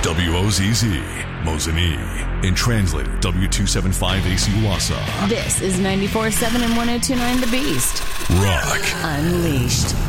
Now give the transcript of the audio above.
WOZZ, Mosinee. And translated W275AC Wausau. This is 94.7 and 102.9 The Beast. Rock Unleashed.